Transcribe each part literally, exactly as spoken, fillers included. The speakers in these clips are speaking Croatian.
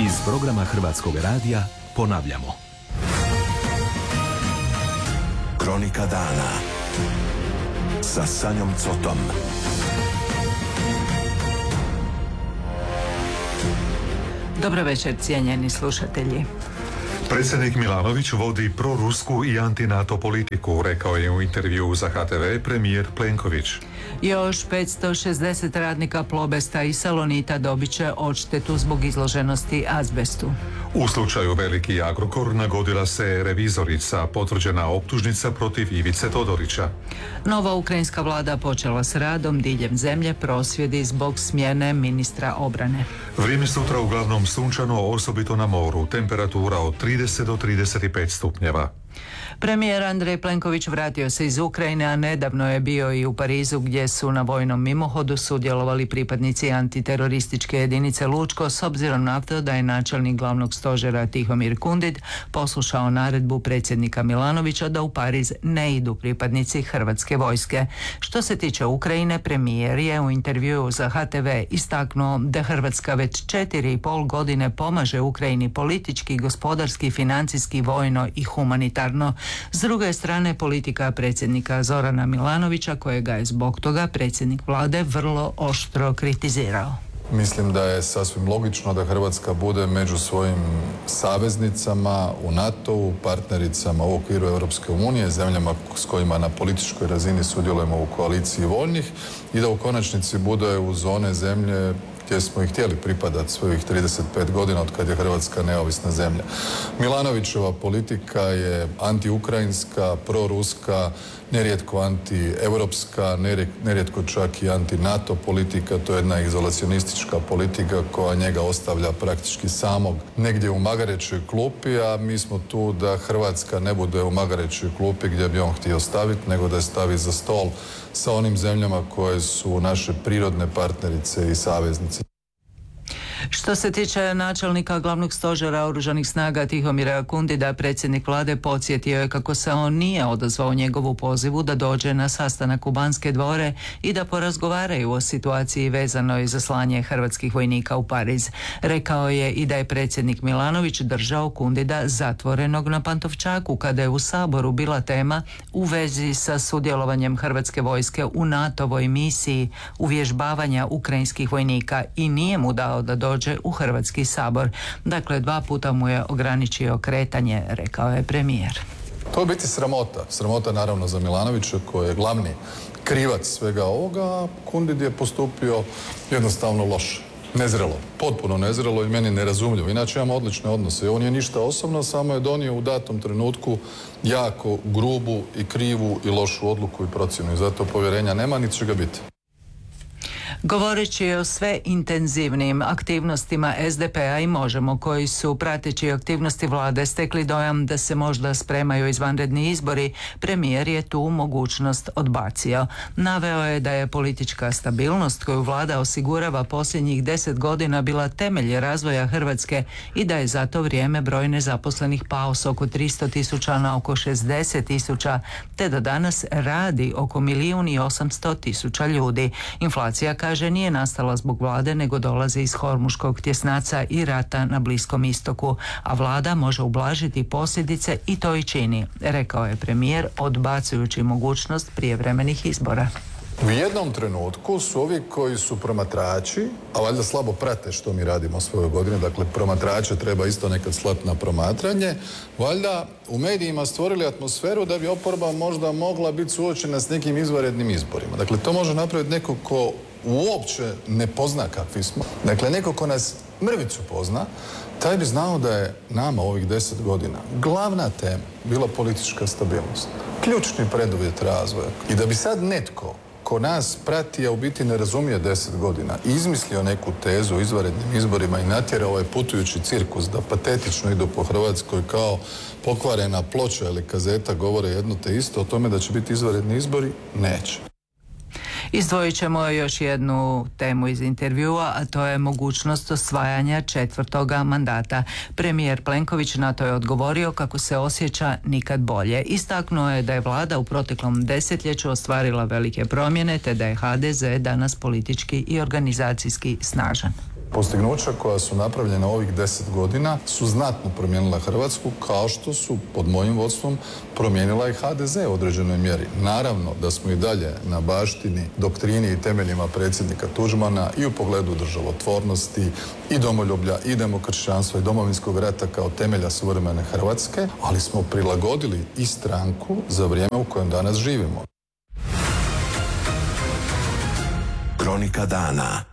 Iz programa Hrvatskog radija ponavljamo. Kronika dana sa Sanjom Cotom. Dobro večer, cijenjeni slušatelji. Predsjednik Milanović vodi prorusku i anti-NATO politiku, rekao je u intervjuu za H T V premijer Plenković. Još petsto šezdeset radnika Plobesta i Salonita dobit će odštetu zbog izloženosti azbestu. U slučaju Veliki Agrokor nagodila se revizorica, potvrđena optužnica protiv Ivice Todorića. Nova ukrajinska vlada počela s radom, diljem zemlje prosvjedi zbog smjene ministra obrane. Vrijeme sutra uglavnom sunčano, osobito na moru, temperatura od trideset do trideset pet stupnjeva. Premijer Andrej Plenković vratio se iz Ukrajine, a nedavno je bio i u Parizu gdje su na vojnom mimohodu sudjelovali pripadnici antiterorističke jedinice Lučko, s obzirom na to da je načelnik glavnog stožera Tihomir Kundit poslušao naredbu predsjednika Milanovića da u Pariz ne idu pripadnici hrvatske vojske. Što se tiče Ukrajine, premijer je u intervjuu za H T V istaknuo da Hrvatska već četiri i pol godine pomaže Ukrajini politički, gospodarski, financijski, vojno i humanitarno. S druge strane, politika predsjednika Zorana Milanovića, kojega je zbog toga predsjednik vlade vrlo oštro kritizirao. Mislim da je sasvim logično da Hrvatska bude među svojim saveznicama u NATO-u, partnericama u okviru Europske unije, zemljama s kojima na političkoj razini sudjelujemo u koaliciji voljnih i da u konačnici bude uz one zemlje gdje smo i htjeli pripadati svojih trideset pet godina od kad je Hrvatska neovisna zemlja. Milanovićeva politika je anti-ukrajinska, proruska, nerijetko anti-europska, nerijetko čak i anti-NATO politika. To je jedna izolacionistička politika koja njega ostavlja praktički samog negdje u magarećoj klupi, a mi smo tu da Hrvatska ne bude u magarećoj klupi gdje bi on htio staviti, nego da je stavi za stol sa onim zemljama koje su naše prirodne partnerice i saveznice. Što se tiče načelnika glavnog stožera Oružanih snaga Tihomira Kundita, predsjednik vlade podsjetio je kako se on nije odazvao njegovu pozivu da dođe na sastanak u Banske dvore i da porazgovaraju o situaciji vezanoj za slanje hrvatskih vojnika u Pariz. Rekao je i da je predsjednik Milanović držao Kundita zatvorenog na Pantovčaku kada je u Saboru bila tema u vezi sa sudjelovanjem hrvatske vojske u NATO-voj misiji uvježbavanja ukrajinskih vojnika i nije mu dao da dođe u Hrvatski sabor. Dakle, dva puta mu je ograničio kretanje, rekao je premijer. To je biti sramota. Sramota naravno za Milanovića koji je glavni krivac svega ovoga, a Kundit je postupio jednostavno loše. Nezrelo, potpuno nezrelo i meni nerazumljivo. Inače imamo odlične odnose. On je ništa osobno, samo je donio u datom trenutku jako grubu i krivu i lošu odluku i procjenu. I zato povjerenja nema, niti će ga biti. Govoreći o sve intenzivnijim aktivnostima S D P-a i Možemo, koji su prateći aktivnosti vlade stekli dojam da se možda spremaju izvanredni izbori, premijer je tu mogućnost odbacio. Naveo je da je politička stabilnost koju vlada osigurava posljednjih deset godina bila temelj razvoja Hrvatske i da je za to vrijeme broj nezaposlenih pao s oko tristo tisuća na oko šezdeset tisuća, te da danas radi oko milijun i osamsto tisuća ljudi. Inflacija, kaže, nije nastala zbog vlade, nego dolazi iz hormuškog tjesnaca i rata na Bliskom istoku, a vlada može ublažiti posljedice i to i čini, rekao je premijer, odbacujući mogućnost prijevremenih izbora. U jednom trenutku su ovi koji su promatrači, a valjda slabo prate što mi radimo svoje godine, dakle promatrače treba isto nekad slati na promatranje, valjda u medijima stvorili atmosferu da bi oporba možda mogla biti suočena s nekim izvanrednim izborima. Dakle, to može napraviti neko ko uopće ne pozna kakvi smo. Dakle, neko ko nas mrvicu pozna, taj bi znao da je nama ovih deset godina glavna tema bila politička stabilnost. Ključni preduvjet razvoja. I da bi sad netko ko nas prati, a u biti ne razumije deset godina, i izmislio neku tezu o izvanrednim izborima i natjera ovaj putujući cirkus da patetično idu po Hrvatskoj kao pokvarena ploča ili kazeta govore jedno te isto o tome da će biti izvanredni izbori, neće. Izdvojit ćemo još jednu temu iz intervjua, a to je mogućnost osvajanja četvrtoga mandata. Premijer Plenković na to je odgovorio kako se osjeća nikad bolje. Istaknuo je da je vlada u proteklom desetljeću ostvarila velike promjene, te da je H D Z danas politički i organizacijski snažan. Postignuća koja su napravljena ovih deset godina su znatno promijenila Hrvatsku, kao što su pod mojim vodstvom promijenila i ha de ze u određenoj mjeri. Naravno da smo i dalje na baštini, doktrini i temeljima predsjednika Tuđmana i u pogledu državotvornosti i domoljublja i demokršćanstva i domovinskog rata kao temelja suvremene Hrvatske, ali smo prilagodili i stranku za vrijeme u kojem danas živimo. Kronika dana.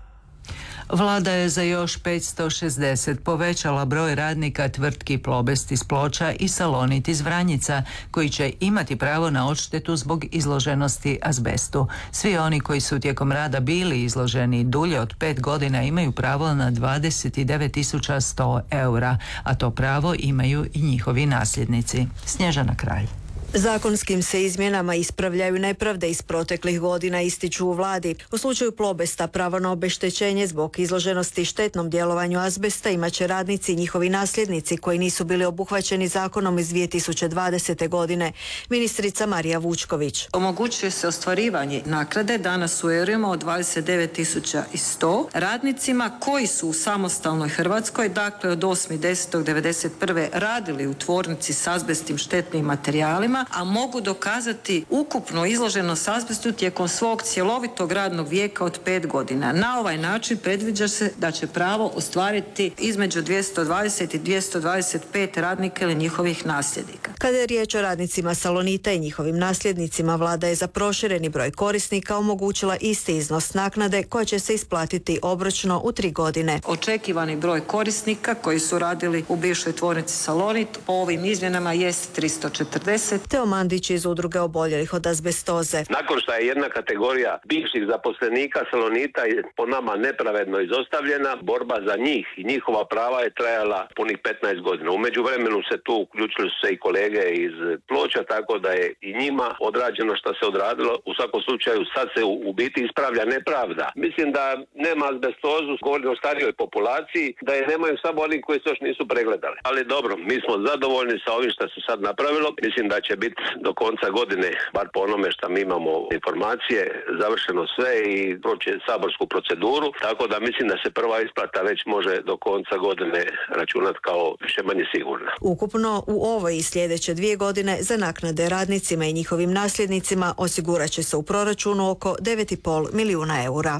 Vlada je za još petsto šezdeset povećala broj radnika tvrtki Plobest iz Ploča i Salonit iz Vranjica, koji će imati pravo na odštetu zbog izloženosti azbestu. Svi oni koji su tijekom rada bili izloženi dulje od pet godina imaju pravo na dvadeset devet tisuća sto eura, a to pravo imaju i njihovi nasljednici. Snježana Kralj. Zakonskim se izmjenama ispravljaju nepravde iz proteklih godina, ističu u vladi. U slučaju Plobesta pravo na obeštećenje zbog izloženosti štetnom djelovanju azbesta imat će radnici i njihovi nasljednici koji nisu bili obuhvaćeni zakonom iz dvije tisuće dvadesete. godine. Ministrica Marija Vučković. Omogućuje se ostvarivanje naknade danas u eurima od dvadeset devet tisuća sto radnicima koji su u samostalnoj Hrvatskoj, dakle od osmog desetog devedeset prve radili u tvornici s azbestnim štetnim materijalima, a mogu dokazati ukupnu izloženost azbestu tijekom svog cjelovitog radnog vijeka od pet godina. Na ovaj način predviđa se da će pravo ostvariti između dvjesto dvadeset i dvjesto dvadeset pet radnika ili njihovih nasljednika. Kada je riječ o radnicima Salonita i njihovim nasljednicima, vlada je za prošireni broj korisnika omogućila isti iznos naknade koja će se isplatiti obročno u tri godine. Očekivani broj korisnika koji su radili u bivšoj tvornici Salonit po ovim izmjenama jest tristo četrdeset. Teo Mandić iz udruge oboljelih od azbestoze. Nakon što je jedna kategorija bivših zaposlenika Salonita po nama nepravedno izostavljena, borba za njih i njihova prava je trajala punih petnaest godina. U međuvremenu se tu uključili su se i kolege iz Ploča, tako da je i njima odrađeno što se odradilo. U svakom slučaju sad se u, u biti ispravlja nepravda. Mislim da nema azbestozu, govorim o starijoj populaciji, da je nemaju samo oni koji se još nisu pregledali. Ali dobro, mi smo zadovoljni sa ovim što se sad napravilo. Mislim da će biti do konca godine, bar po onome što mi imamo informacije, završeno sve i proći saborsku proceduru, tako da mislim da se prva isplata već može do konca godine računati kao više manje sigurna. Ukupno u ovoj i sljedeće dvije godine za naknade radnicima i njihovim nasljednicima osigurat će se u proračunu oko devet i pol milijuna eura.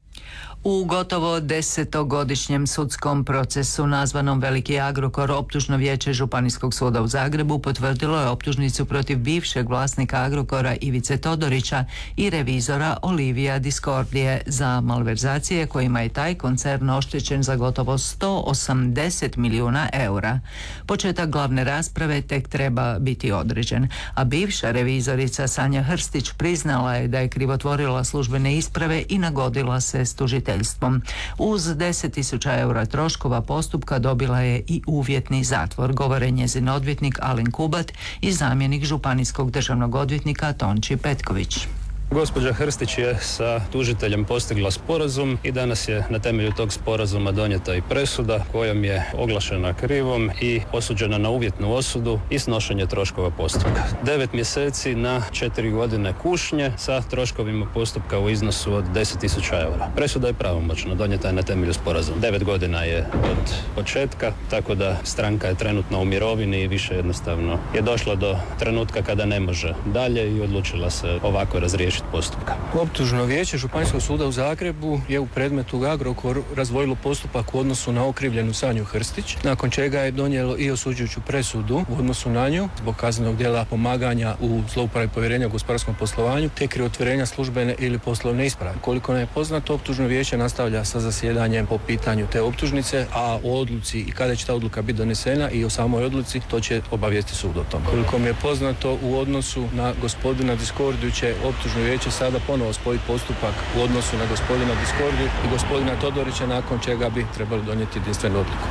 U gotovo desetogodišnjem sudskom procesu nazvanom Veliki Agrokor, optužno vijeće Županijskog suda u Zagrebu potvrdilo je optužnicu protiv bivšeg vlasnika Agrokora Ivice Todorića i revizora Olivija Discordije za malverzacije kojima je taj koncern oštećen za gotovo sto osamdeset milijuna eura. Početak glavne rasprave tek treba biti određen, a bivša revizorica Sanja Hrstić priznala je da je krivotvorila službene isprave i nagodila se s tužiteljstvom. Uz deset tisuća eura troškova postupka dobila je i uvjetni zatvor, govore njezin odvjetnik Alen Kubat i zamjenik županijskog državnog odvjetnika Tonči Petković. Gospođa Hrstić je sa tužiteljem postigla sporazum i danas je na temelju tog sporazuma donijeta i presuda kojom je oglašena krivom i osuđena na uvjetnu osudu i snošenje troškova postupka. Devet mjeseci na četiri godine kušnje sa troškovima postupka u iznosu od deset tisuća eura. Presuda je pravomoćna, donijeta je na temelju sporazuma. Devet godina je od početka, tako da stranka je trenutno u mirovini i više jednostavno je došla do trenutka kada ne može dalje i odlučila se ovako razriješiti postupka. Optužno vijeće Županijskog suda u Zagrebu je u predmetu Agrokor razvojilo postupak u odnosu na okrivljenu Sanju Hrstić, nakon čega je donijelo i osuđujuću presudu u odnosu na nju zbog kaznenog djela pomaganja u zlouporabi povjerenja u gospodarskom poslovanju te krivotvorenja službene ili poslovne isprave. Koliko nam je poznato, optužno vijeće nastavlja sa zasjedanjem po pitanju te optužnice, a o odluci i kada će ta odluka biti donesena i o samoj odluci to će obavijesti sud o tome. Koliko mi je poznato, u odnosu na gospodina Discordiju će optužno vijeće sada ponovo spojiti postupak u odnosu na gospodina Discordiju i gospodina Todorića, nakon čega bi trebali donijeti jedinstvenu odluku.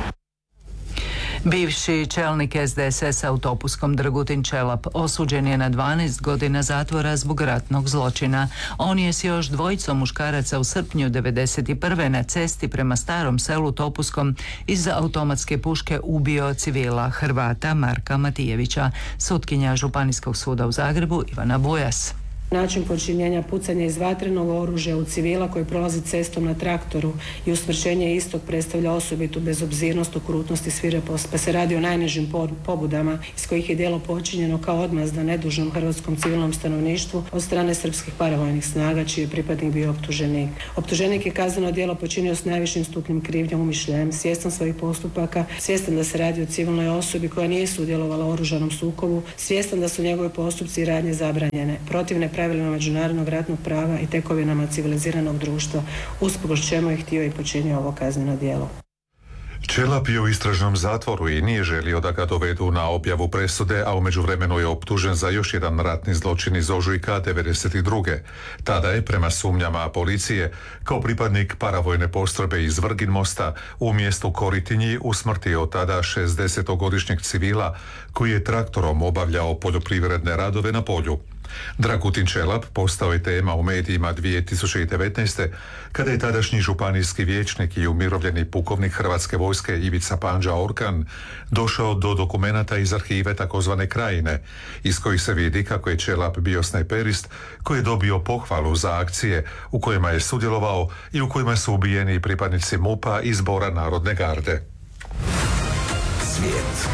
Bivši čelnik es de es es-a u Topuskom Dragutin Čelap osuđen je na dvanaest godina zatvora zbog ratnog zločina. On je s još dvojicom muškaraca u srpnju devedeset prve na cesti prema Starom Selu Topuskom iz automatske puške ubio civila Hrvata Marka Matijevića. Sutkinja Županijskog suda u Zagrebu Ivana Bujas. Način počinjenja pucanja iz vatrenog oružja u civila koji prolazi cestom na traktoru i usmrćenje istog predstavlja osobitu bezobzirnost, okrutnost i svirepost, pa se radi o najnižim pobudama iz kojih je djelo počinjeno kao odmazda nedužnom hrvatskom civilnom stanovništvu od strane srpskih paravojnih snaga čiji je pripadnik bio optuženik. Optuženik je kazneno djelo počinio s najvišim stupnjem krivnje, umišljajem, svjestan svojih postupaka, svjestan da se radi o civilnoj osobi koja nije sudjelovala u oružanom sukobu, svjestan da su njegove postupci i radnje zabranjene, protivne pravilima međunarodnog ratnog prava i tekovinama civiliziranog društva, usprkos čemu je htio i počinio ovo kazneno djelo. Čelap je u istražnom zatvoru i nije želio da ga dovedu na objavu presude, a u međuvremenu je optužen za još jedan ratni zločin iz ožujka devedeset druge. Tada je, prema sumnjama policije, kao pripadnik paravojne postrojbe iz Vrginmosta u mjestu Koritinji usmrtio tada šezdesetogodišnjeg civila koji je traktorom obavljao poljoprivredne radove na polju. Dragutin Čelap postao je tema u medijima dvije tisuće devetnaeste. kada je tadašnji županijski vijećnik i umirovljeni pukovnik Hrvatske vojske Ivica Pandža Orkan došao do dokumenata iz arhive takozvane Krajine, iz kojih se vidi kako je Čelap bio snajperist koji je dobio pohvalu za akcije u kojima je sudjelovao i u kojima su ubijeni pripadnici MUP-a i Zbora narodne garde. Svijet.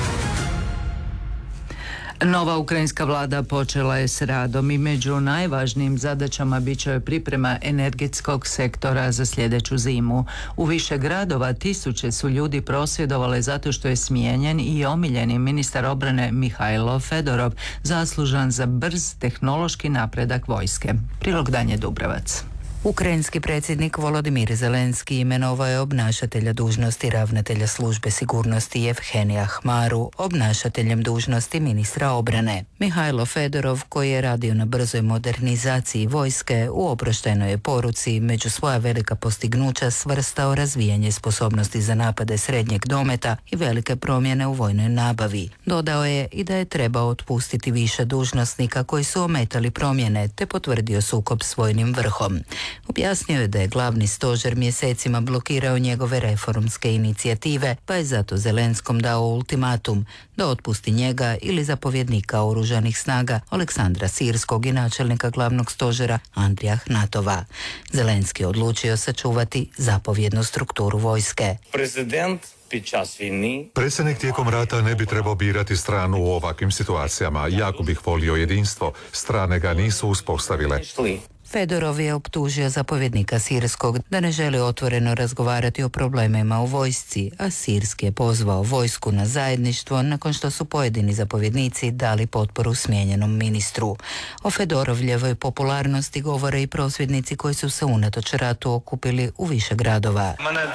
Nova ukrajinska vlada počela je s radom i među najvažnijim zadaćama bit će priprema energetskog sektora za sljedeću zimu. U više gradova tisuće su ljudi prosvjedovale zato što je smijenjen i omiljeni ministar obrane Mihajlo Fedorov, zaslužan za brz tehnološki napredak vojske. Prilog Danje Dubrevac. Ukrajinski predsjednik Volodimir Zelenski imenovao je obnašatelja dužnosti ravnatelja službe sigurnosti Jevhenija Hmaru obnašateljem dužnosti ministra obrane. Mihajlo Fedorov, koji je radio na brzoj modernizaciji vojske, u oproštajnoj je poruci među svoja velika postignuća svrstao razvijanje sposobnosti za napade srednjeg dometa i velike promjene u vojnoj nabavi. Dodao je i da je trebao otpustiti više dužnosnika koji su ometali promjene, te potvrdio sukob s vojnim vrhom. Objasnio je da je glavni stožer mjesecima blokirao njegove reformske inicijative, pa je zato Zelenskom dao ultimatum da otpusti njega ili zapovjednika oružanih snaga Aleksandra Sirskog i načelnika glavnog stožera Andrija Hnatova. Zelenski je odlučio sačuvati zapovjednu strukturu vojske. Prezident Predsjednik tijekom rata ne bi trebao birati stranu u ovakvim situacijama. Jako bih volio jedinstvo. Strane ga nisu uspostavile. Fedorov je optužio zapovjednika Sirskog da ne želi otvoreno razgovarati o problemima u vojsci, a Sirski je pozvao vojsku na zajedništvo nakon što su pojedini zapovjednici dali potporu smijenjenom ministru. O Fedorovljevoj popularnosti govore i prosvjednici koji su se unatoč ratu okupili u više gradova.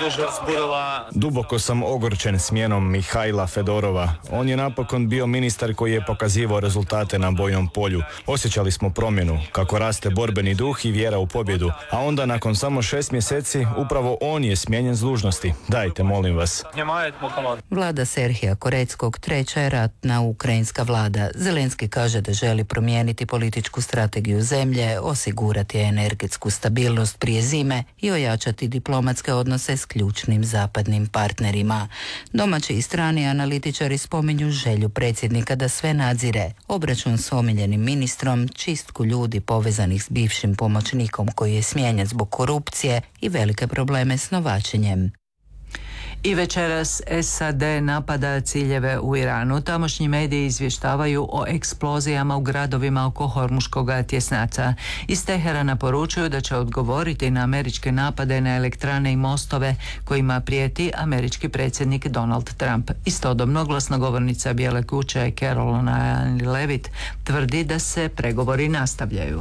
Duboko sam ogorčen smjenom Mihajla Fedorova. On je napokon bio ministar koji je pokazivao rezultate na bojnom polju. Osjećali smo promjenu, kako raste borbeni duh i vjera u pobjedu, a onda nakon samo šest mjeseci upravo on je smijenjen s dužnosti. Dajte, molim vas. Vlada Serhija Koreckog treća je ratna ukrajinska vlada. Zelenski kaže da želi promijeniti političku strategiju zemlje, osigurati energetsku stabilnost prije zime i ojačati diplomatske odnose s ključnim zapadnim partnerima. Domaći i strani analitičari spominju želju predsjednika da sve nadzire, obračun s omiljenim ministrom, čistku ljudi povezanih s bivšim pomoćnikom koji je smijenjen zbog korupcije i velike probleme s novačenjem. I večeras S A D napada ciljeve u Iranu. Tamošnji mediji izvještavaju o eksplozijama u gradovima oko Hormuškog tjesnaca. Iz Teherana poručuju da će odgovoriti na američke napade na elektrane i mostove kojima prijeti američki predsjednik Donald Trump. Istodobno glasnogovornica Bijele kuće Carolina Levitt tvrdi da se pregovori nastavljaju.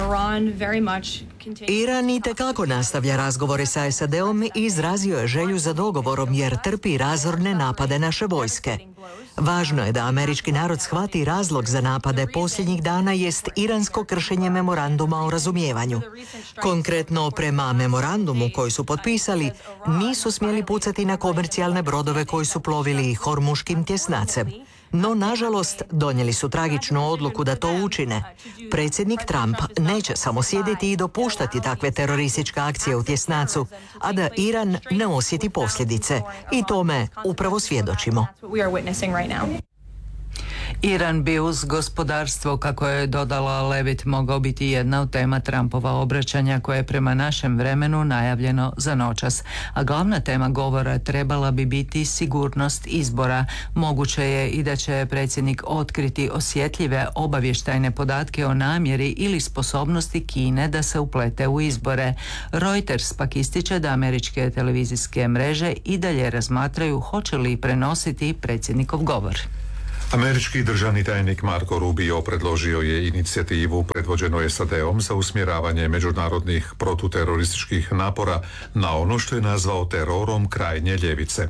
Iran itekako nastavlja razgovore sa S A D-om i izrazio je želju za dogovorom jer trpi razorne napade naše vojske. Važno je da američki narod shvati razlog za napade posljednjih dana jest iransko kršenje memoranduma o razumijevanju. Konkretno, prema memorandumu koji su potpisali, nisu smjeli pucati na komercijalne brodove koji su plovili Hormuškim tjesnacem. No, nažalost, donijeli su tragičnu odluku da to učine. Predsjednik Trump neće samo sjediti i dopuštati takve terorističke akcije u tjesnacu, a da Iran ne osjeti posljedice. I tome upravo svjedočimo. Iran bi uz gospodarstvo, kako je dodala Levitt, mogao biti jedna od tema Trumpova obraćanja koje je prema našem vremenu najavljeno za noćas. A glavna tema govora trebala bi biti sigurnost izbora. Moguće je i da će predsjednik otkriti osjetljive obavještajne podatke o namjeri ili sposobnosti Kine da se uplete u izbore. Reuters pak ističe da američke televizijske mreže i dalje razmatraju hoće li prenositi predsjednikov govor. Američki državni tajnik Marco Rubio predložio je inicijativu predvođenu S A D-om za usmjeravanje međunarodnih protuterorističkih napora na ono što je nazvao terorom krajnje ljevice.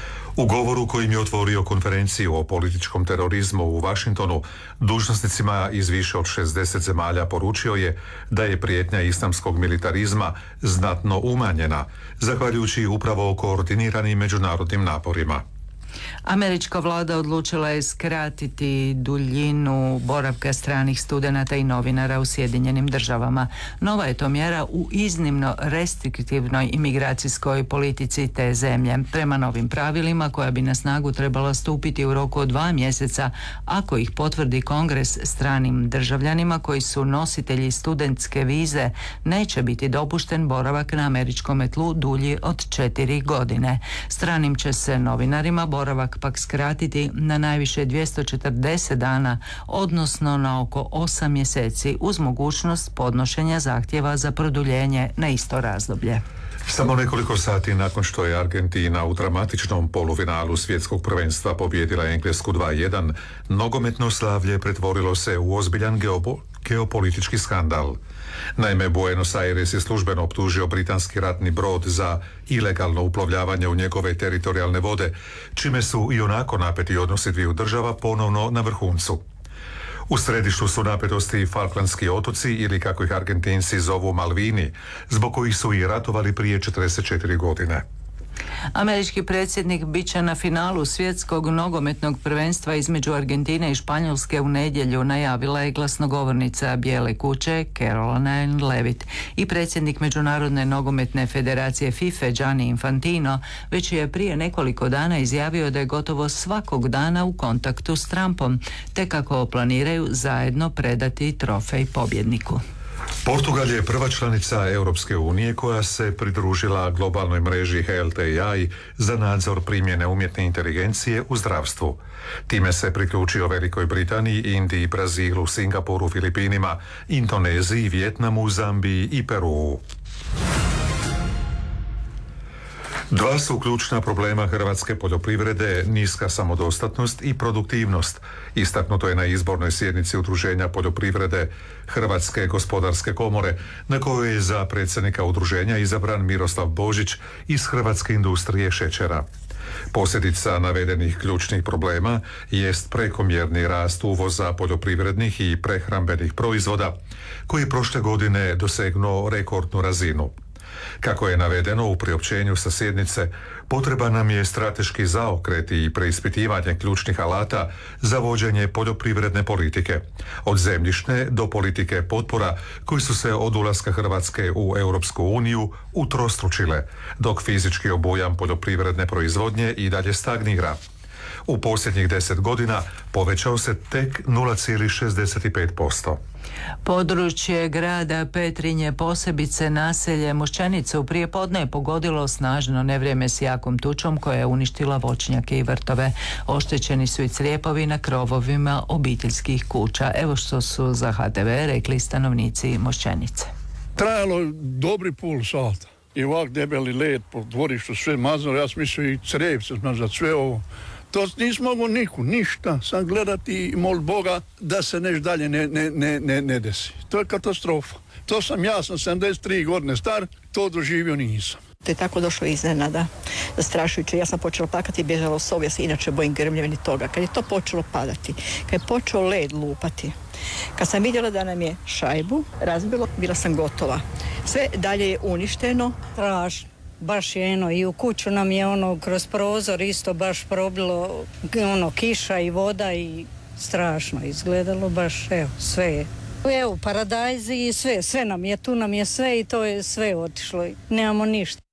U govoru kojim je otvorio konferenciju o političkom terorizmu u Washingtonu, dužnosnicima iz više od šezdeset zemalja poručio je da je prijetnja islamskog militarizma znatno umanjena, zahvaljujući upravo koordiniranim međunarodnim naporima. Američka vlada odlučila je skratiti duljinu boravka stranih studenata i novinara u Sjedinjenim državama. Nova je to mjera u iznimno restriktivnoj imigracijskoj politici te zemlje. Prema novim pravilima, koja bi na snagu trebala stupiti u roku od dva mjeseca, ako ih potvrdi Kongres, stranim državljanima koji su nositelji studentske vize, neće biti dopušten boravak na američkom tlu dulji od četiri godine. Stranim će se novinarima boravak pak skratiti na najviše dvjesto četrdeset dana, odnosno na oko osam mjeseci, uz mogućnost podnošenja zahtjeva za produljenje na isto razdoblje. Samo nekoliko sati nakon što je Argentina u dramatičnom polufinalu svjetskog prvenstva pobijedila Englesku dva jedan, nogometno slavlje pretvorilo se u ozbiljan geopo- geopolitički skandal. Naime, Buenos Aires je službeno optužio britanski ratni brod za ilegalno uplovljavanje u njegove teritorijalne vode, čime su i onako napeti odnosi dviju država ponovno na vrhuncu. U središtu su napetosti Falklandski otoci, ili kako ih Argentinci zovu Malvini, zbog kojih su i ratovali prije četrdeset četiri godine. Američki predsjednik bit će na finalu svjetskog nogometnog prvenstva između Argentine i Španjolske u nedjelju, najavila je glasnogovornica Bijele kuće Caroline Levitt. I predsjednik Međunarodne nogometne federacije FIFA Gianni Infantino već je prije nekoliko dana izjavio da je gotovo svakog dana u kontaktu s Trumpom, te kako planiraju zajedno predati trofej pobjedniku. Portugal je prva članica Europske unije koja se pridružila globalnoj mreži H L T I za nadzor primjene umjetne inteligencije u zdravstvu. Time se priključio Velikoj Britaniji, Indiji, Brazilu, Singapuru, Filipinima, Indoneziji, Vijetnamu, Zambiji i Peruu. Dva su ključna problema hrvatske poljoprivrede, niska samodostatnost i produktivnost. Istaknuto je na izbornoj sjednici Udruženja poljoprivrede Hrvatske gospodarske komore, na kojoj je za predsjednika udruženja izabran Miroslav Božić iz Hrvatske industrije šećera. Posljedica navedenih ključnih problema jest prekomjerni rast uvoza poljoprivrednih i prehrambenih proizvoda, koji je prošle godine dosegnuo rekordnu razinu. Kako je navedeno u priopćenju sa sjednice, potreba nam je strateški zaokret i preispitivanje ključnih alata za vođenje poljoprivredne politike, od zemljišne do politike potpora koji su se od ulaska Hrvatske u Europsku uniju utrostručile, dok fizički obujam poljoprivredne proizvodnje i dalje stagnira. U posljednjih deset godina povećao se tek nula zarez šezdeset pet posto. Područje grada Petrinje, posebice naselje Mošćenicu, prije podne je pogodilo snažno nevrijeme s jakom tučom koja je uništila voćnjake i vrtove. Oštećeni su i crijepovi na krovovima obiteljskih kuća. Evo što su za H T V rekli stanovnici Mošćenice. Trajalo dobri pol sata. I ovak debeli led po dvorištu, sve mazno, ja sam mislio i crjevce za sve ovo. To nismo mogu niku, ništa, sam gledati i mol Boga da se neš dalje ne, ne, ne, ne, ne desi. To je katastrofa. To sam, ja sam sedamdeset tri godine star, to doživio nisam. To je tako došlo iznenada, zastrašujuće. Ja sam počela plakati i bježala u sobu, ja se inače bojim grmljevini toga. Kad je to počelo padati, kad je počeo led lupati, kad sam vidjela da nam je šajbu razbilo, bila sam gotova. Sve dalje je uništeno. Strašno. Baš je eno, i u kuću nam je ono kroz prozor isto baš probilo ono kiša i voda i strašno izgledalo baš, evo, sve je. Evo, paradajzi i sve, sve nam je, tu nam je sve i to je sve otišlo, nemamo ništa.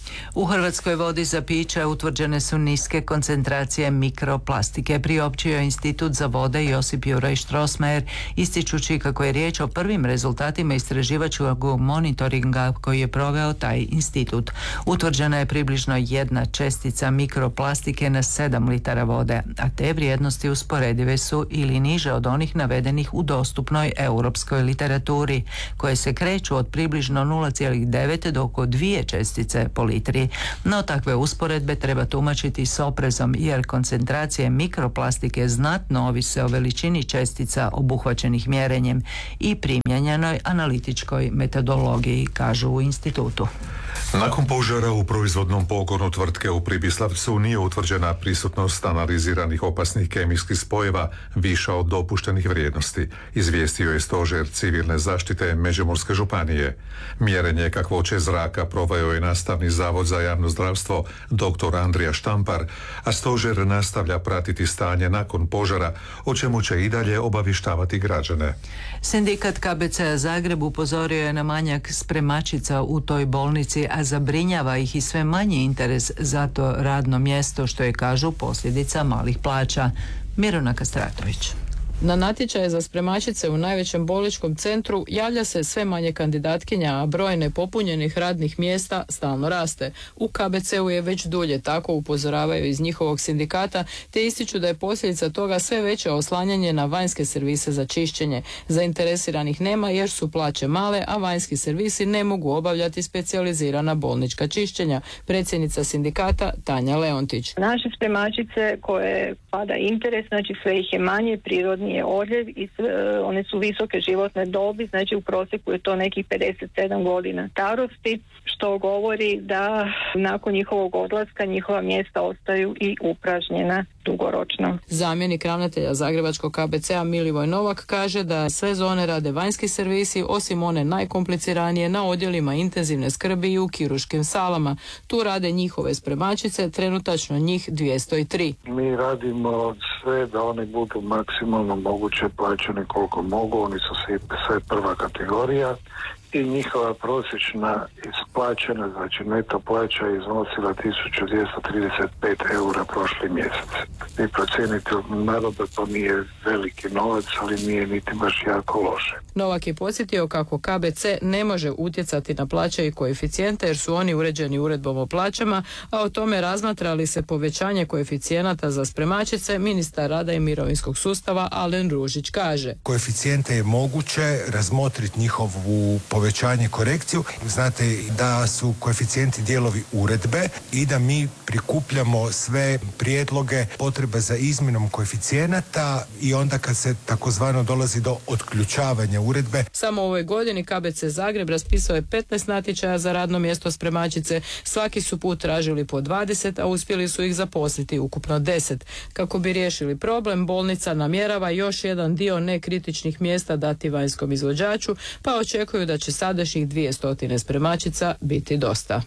U hrvatskoj vodi za piće utvrđene su niske koncentracije mikroplastike, priopćio Institut za vode Josip Juraj Strossmayer, ističući kako je riječ o prvim rezultatima istraživačkog monitoringa koji je proveo taj institut. Utvrđena je približno jedna čestica mikroplastike na sedam litara vode, a te vrijednosti usporedive su ili niže od onih navedenih u dostupnoj europskoj literaturi, koje se kreću od približno nula zarez devet do oko dvije čestice po litri. No takve usporedbe treba tumačiti s oprezom jer koncentracije mikroplastike znatno ovise o veličini čestica obuhvaćenih mjerenjem i primijenjenoj analitičkoj metodologiji, kažu u institutu. Nakon požara u proizvodnom pogonu tvrtke u Pribislavcu nije utvrđena prisutnost analiziranih opasnih kemijskih spojeva viša od dopuštenih vrijednosti, izvijestio je Stožer civilne zaštite Međimurske županije. Mjerenje kakvoće zraka proveo je Nastavni zavod za javno zdravstvo dr. Andrija Štampar, a Stožer nastavlja pratiti stanje nakon požara, o čemu će i dalje obavještavati građane. Sindikat K B C-a Zagreb upozorio je na manjak spremačica u toj bolnici, a zabrinjava ih i sve manji interes za to radno mjesto, što je, kažu, posljedica malih plaća. Mirona Kastratović. Na natječaje za spremačice u najvećem bolničkom centru javlja se sve manje kandidatkinja, a broj nepopunjenih radnih mjesta stalno raste. U K B C-u je već dulje tako, upozoravaju iz njihovog sindikata, te ističu da je posljedica toga sve veće oslanjanje na vanjske servise za čišćenje. Zainteresiranih nema jer su plaće male, a vanjski servisi ne mogu obavljati specijalizirana bolnička čišćenja. Predsjednica sindikata Tanja Leontić. Naše spremačice koje pada interes, znači sve ih je manje, prirodni je odljev i one su visoke životne dobi, znači u prosjeku je to nekih pedeset sedam godina starosti, što govori da nakon njihovog odlaska njihova mjesta ostaju i upražnjena dugoročno. Zamjenik ravnatelja Zagrebačkog K B C-a Milivoj Novak kaže da sve zone rade vanjski servisi, osim one najkompliciranije na odjelima intenzivne skrbi i u kirurškim salama. Tu rade njihove spremačice, trenutačno njih dvjesto tri. Mi radimo sve da oni budu maksimalno moguće plaćeni koliko mogu, oni su sve, sve prva kategorija i njihova prosječna isplaćena, znači neto plaća iznosila tisuću dvjesto trideset pet eura prošli mjesec. Vi procijenite, naravno to nije veliki novac, ali nije niti baš jako loše. Novak je podsjetio kako K B C ne može utjecati na plaće i koeficijente jer su oni uređeni uredbom o plaćama, a o tome razmatra li se povećanje koeficijenata za spremačice, ministar rada i mirovinskog sustava Alen Ružić kaže. Koeficijente je moguće razmotriti njihovu povećanje, korekciju. Znate da su koeficijenti dijelovi uredbe i da mi prikupljamo sve prijedloge, potrebe za izmjenom koeficijenata i onda kad se takozvano dolazi do otključavanja uredbe. Samo u ovoj godini K B C Zagreb raspisao je petnaest natječaja za radno mjesto spremačice. Svaki su put tražili po dvadeset, a uspjeli su ih zaposliti ukupno deset. Kako bi riješili problem, bolnica namjerava još jedan dio nekritičnih mjesta dati vanjskom izvođaču, pa očekuju da će sadašnjih dvije stotine spremačica biti dosta.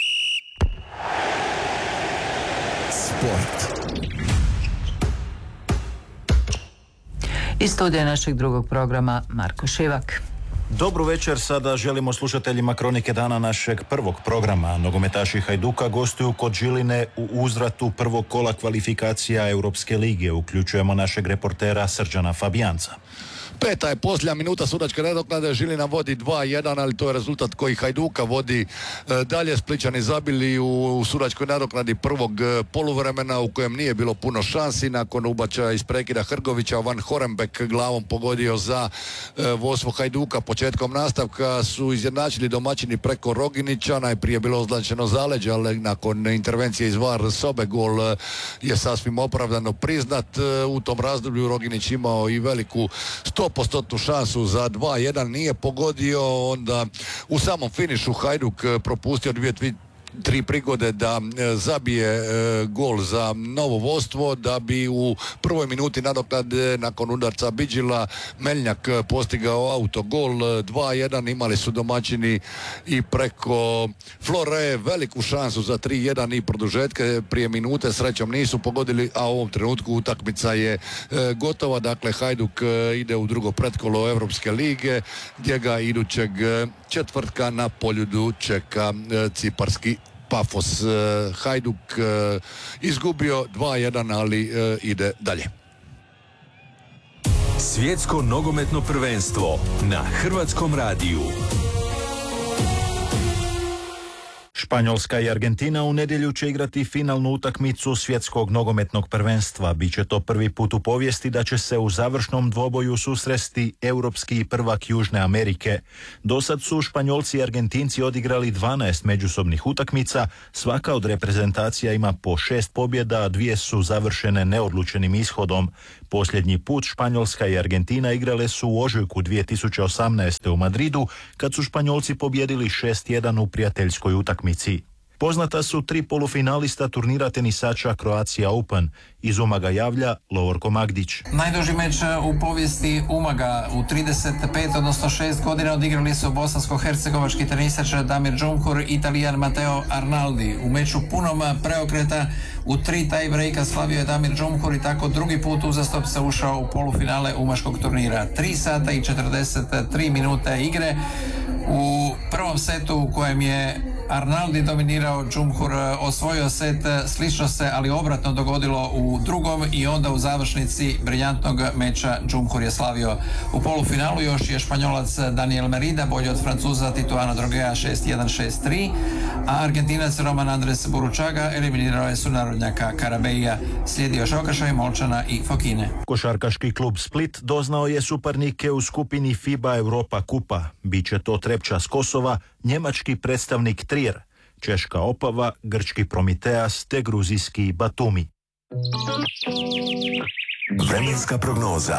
Sport. Iz studija našeg drugog programa Marko Šivak. Dobru večer, sada želimo slušateljima Kronike dana našeg prvog programa. Nogometaši Hajduka gostuju kod Žiline u uzvratu prvog kola kvalifikacija Europske lige. Uključujemo našeg reportera Srđana Fabijanca. Peta je posljednja minuta sudačke nadoknade, Žilina vodi dva jedan, ali to je rezultat koji Hajduka vodi e, dalje. Splićani zabili u sudačkoj nadoknadi prvog e, poluvremena u kojem nije bilo puno šansi. Nakon ubačaja iz prekida Hrgovića, Van Horenbeck glavom pogodio za e, vodstvo Hajduka. Početkom nastavka su izjednačili domaćini preko Roginića, najprije bilo označeno zaleđe, ali nakon intervencije iz V A R sobe gol e, je sasvim opravdano priznat. E, u tom razdoblju Roginić imao i veliku sto posto šansu za dva jedan, nije pogodio, onda u samom finišu Hajduk propustio dvije tri prigode da e, zabije e, gol za novo vodstvo, da bi u prvoj minuti nadoknade nakon udarca Bidžila Meljnjak postigao autogol. Dva jedan imali su domaćini i preko Flore veliku šansu za tri jedan i produžetke prije minute, srećom nisu pogodili, a u ovom trenutku utakmica je e, gotova. Dakle, Hajduk e, ide u drugo pretkolo Europske lige, gdje ga idućeg četvrtka na Poljudu čeka e, ciparski Pafos. Hajduk izgubio dva jedan, ali ide dalje. Svjetsko nogometno prvenstvo na Hrvatskom radiju. Španjolska i Argentina u nedjelju će igrati finalnu utakmicu svjetskog nogometnog prvenstva. Biće to prvi put u povijesti da će se u završnom dvoboju susresti europski prvak Južne Amerike. Dosad su Španjolci i Argentinci odigrali dvanaest međusobnih utakmica, svaka od reprezentacija ima po šest pobjeda, a dvije su završene neodlučenim ishodom. Posljednji put Španjolska i Argentina igrale su u ožujku dvije tisuće osamnaeste. u Madridu, kad su Španjolci pobjedili šest jedan u prijateljskoj utakmici. Poznata su tri polufinalista turnira tenisača Croatia Open. Iz Umaga javlja Lovorko Magdić. Najduži meč u povijesti Umaga u trideset pet, odnosno šest godina odigrali su bosansko-hercegovački tenisač Damir Džumhur i Italijan Matteo Arnaldi. U meču punom preokreta u tri tie breaka slavio je Damir Džumhur i tako drugi put uzastop se ušao u polufinale umaškog turnira. tri sata i četrdeset tri minute igre. U prvom setu u kojem je Arnaldi dominirao, Džumhur osvojio set, slično se ali obratno dogodilo u drugom i onda u završnici briljantnog meča Džumhur je slavio. U polufinalu još je Španjolac Daniel Merida bolji od Francuza Tituana Drogea šest jedan šest tri, a Argentinac Roman Andres Buručaga eliminirao je sunarodnjaka Karabeija. Slijedi još okršaj Molčana i Fokine. Košarkaški klub Split doznao je suparnike u skupini FIBA Europa Kupa. Biće to Trepča s Kosova, njemački predstavnik Trier, češka Opava, grčki Prometeas te gruzijski Batumi. Vremenska prognoza.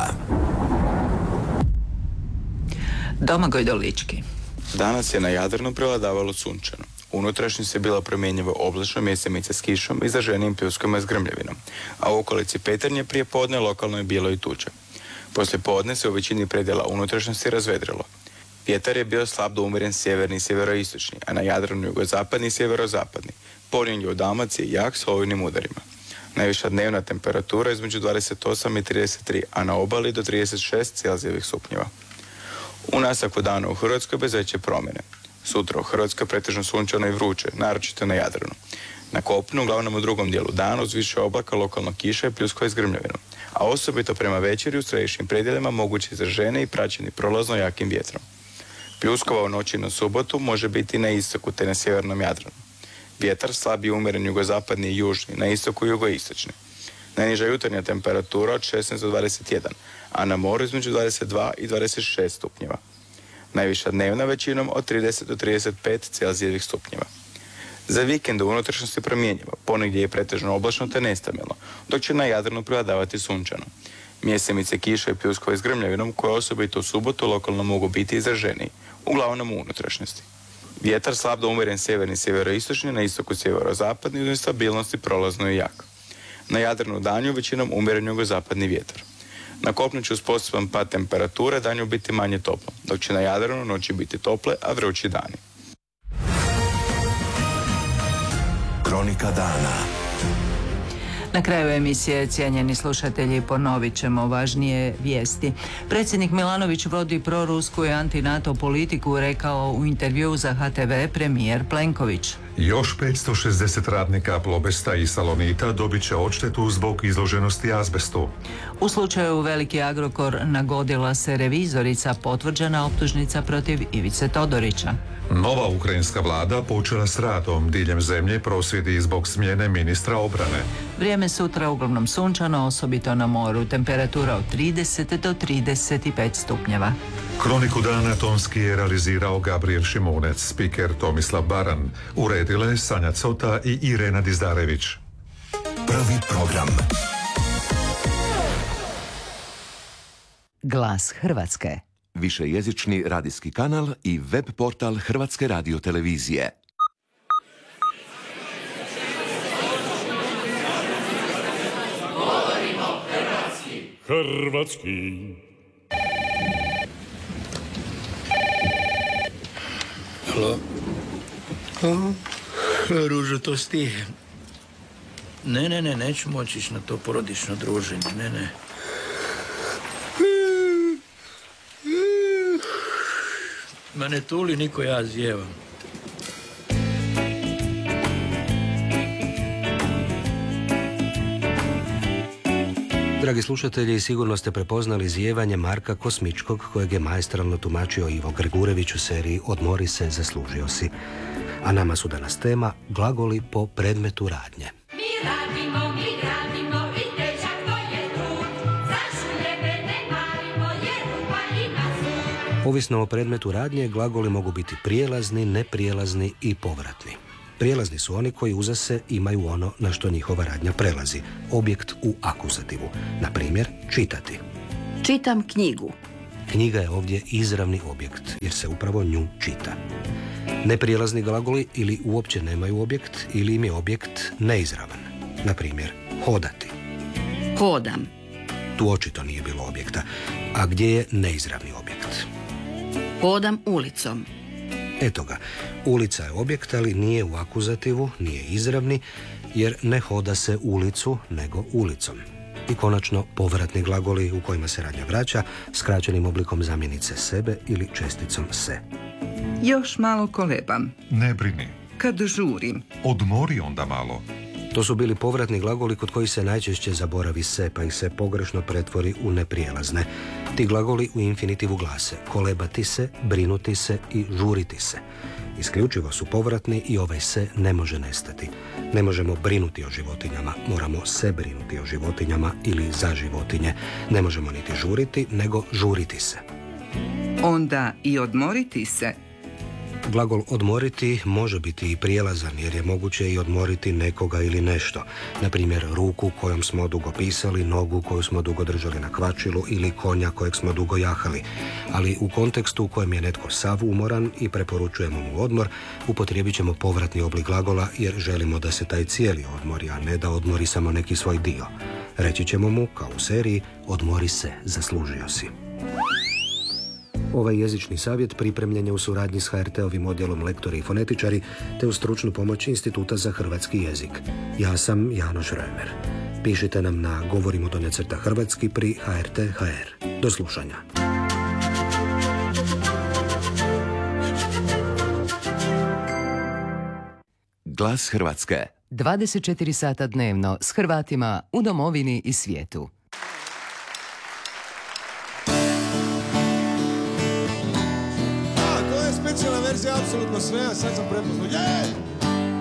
Domagoj Dolički. Danas je na Jadranu prevladavalo sunčano. Unutrašnjost je bila promjenjivo oblačno, mjesemice s kišom i zaženim pljuskom i s grmljavinom, a u okolici Peternje prije podne lokalno je bilo i tuča. Poslije podne se u većini predjela unutrašnjosti razvedrilo. Vjetar je bio slab do umjeren sjeverni i sjeveroistočni, a na Jadranu jugozapadni i sjeverozapadni. Ponegdje u Dalmaciji jak s olujnim udarima. Najviša dnevna temperatura između dvadeset osam i trideset tri, a na obali do trideset šest Celzijevih stupnjeva. U nastavku dana u Hrvatskoj bez veće promjene. Sutra u Hrvatskoj pretežno sunčano i vruće, naročito na Jadranu. Na kopnu, uglavnom u drugom dijelu dana, uz više oblaka, lokalno kiša i pljuskova s grmljavinom, a osobito prema večeri u središnjim predjelima moguće izražene i praćeni prolazno jakim vjetrom. Pljuskova u noći na subotu može biti na istoku te na sjevernom Jadranu. Vjetar slab i umjeren jugozapadni i južni, na istoku i jugoistočni. Najniža jutarnja temperatura od šesnaest do dvadeset jedan, a na moru između dvadeset dva i dvadeset šest stupnjeva. Najviša dnevna većinom od trideset do trideset pet Celzijevih stupnjeva. Za vikend u unutrašnjosti promjenjivo, ponegdje je pretežno oblačno te nestabilno, dok će na Jadranu prevladavati sunčano. Mjesemice kiša i pljuskova s grmljavinom koje osobito u subotu lokalno mogu biti izraženiji, uglavnom u unutrašnjosti. Vjetar slab do umjeren sjeverni i sjeveroistočni, na istoku sjeverozapadni, uz stabilnosti prolazno i jak. Na Jadranu danju većinom umjeren jugozapadni vjetar. Na kopnu će uz poseban pad temperature danju biti manje toplo, dok će na Jadranu noći biti tople, a vrući dani. Kronika dana. Na kraju emisije, cijenjeni slušatelji, ponovit ćemo važnije vijesti. Predsjednik Milanović vodi prorusku i anti-NATO politiku, rekao u intervjuu za H T V premijer Plenković. Još petsto šezdeset radnika Plobesta i Salonita dobit će odštetu zbog izloženosti azbestu. U slučaju Veliki Agrokor nagodila se revizorica, potvrđena optužnica protiv Ivice Todorića. Nova ukrajinska vlada počela s radom. Diljem zemlje prosvjedi zbog smjene ministra obrane. Vrijeme sutra uglavnom sunčano, osobito na moru. Temperatura od trideset do trideset pet stupnjeva. Kroniku dana tonski je realizirao Gabriel Šimunec, spiker Tomislav Baran. Uredile Sanja Cota i Irena Dizdarević. Prvi program. Glas Hrvatske. Višejezični radijski kanal i web portal Hrvatske radiotelevizije. Govorimo hrvatski. Hrvatski. Halo. Halo. Ružo, to si ti. Ne, ne, ne, neću moći ići na to porodično druženje, ne, ne. Ma ne tuli, niko, ja zjevam. Dragi slušatelji, sigurno ste prepoznali izjevanje Marka Kosmičkog, kojeg je maestralno tumačio Ivo Gregurević u seriji Odmori se, zaslužio si. A nama su danas tema glagoli po predmetu radnje. Mi radimo, mi gradimo i težak to je trud, za šuljebe ne marimo jer rupa ima sud. Ovisno o predmetu radnje, glagoli mogu biti prijelazni, neprijelazni i povratni. Prijelazni su oni koji uza se imaju ono na što njihova radnja prelazi, objekt u akuzativu. Na primjer, čitati. Čitam knjigu. Knjiga je ovdje izravni objekt, jer se upravo nju čita. Neprijelazni glagoli ili uopće nemaju objekt, ili im je objekt neizravan. Na primjer, hodati. Hodam. Tu očito nije bilo objekta. A gdje je neizravni objekt? Hodam ulicom. Eto ga, ulica je objekt, ali nije u akuzativu, nije izravni, jer ne hoda se ulicu, nego ulicom. I konačno, povratni glagoli u kojima se radnja vraća, skraćenim oblikom zamjenice sebe ili česticom se. Još malo kolebam. Ne brini. Kad žurim. Odmori onda malo. To su bili povratni glagoli kod kojih se najčešće zaboravi se, pa ih se pogrešno pretvori u neprijelazne. Ti glagoli u infinitivu glase kolebati se, brinuti se i žuriti se. Isključivo su povratni i ovaj se ne može nestati. Ne možemo brinuti o životinjama, moramo se brinuti o životinjama ili za životinje. Ne možemo niti žuriti, nego žuriti se. Onda i odmoriti se. Glagol odmoriti može biti i prijelazan jer je moguće i odmoriti nekoga ili nešto. Na primjer, ruku kojom smo dugo pisali, nogu koju smo dugo držali na kvačilu ili konja kojeg smo dugo jahali. Ali u kontekstu u kojem je netko sav umoran i preporučujemo mu odmor, upotrijebit ćemo povratni oblik glagola jer želimo da se taj cijeli odmori, a ne da odmori samo neki svoj dio. Reći ćemo mu, kao u seriji, odmori se, zaslužio si. Ovaj jezični savjet pripremljen je u suradnji s ha er te-ovim odjelom lektori i fonetičari te uz stručnu pomoć Instituta za hrvatski jezik. Ja sam Janoš Römer. Pišite nam na govorimo do necrta hrvatski pri ha er te ha er. Do slušanja. Glas Hrvatske. dvadeset četiri sata dnevno s Hrvatima u domovini i svijetu. Specijalna verzija, apsolutno sve, a sad sam prepoznao. Je!